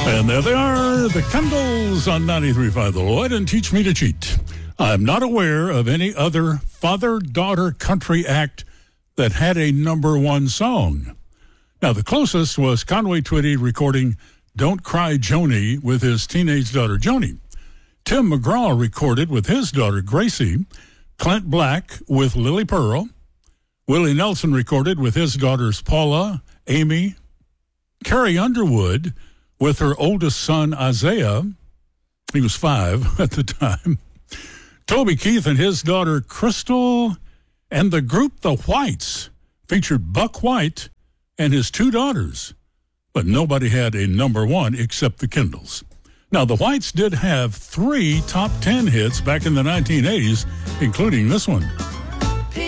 And there they are, the Kendalls on 93.5 The Lloyd and Teach Me to Cheat. I'm not aware of any other father-daughter country act that had a number one song. Now, the closest was Conway Twitty recording Don't Cry Joni with his teenage daughter Joni. Tim McGraw recorded with his daughter Gracie, Clint Black with Lily Pearl, Willie Nelson recorded with his daughters Paula, Amy, Carrie Underwood with her oldest son Isaiah. He was 5 at the time. Toby Keith and his daughter Crystal, and the group The Whites featured Buck White and his 2 daughters. But nobody had a number one except the Kendalls. Now, the Whites did have 3 top 10 hits back in the 1980s, including this one.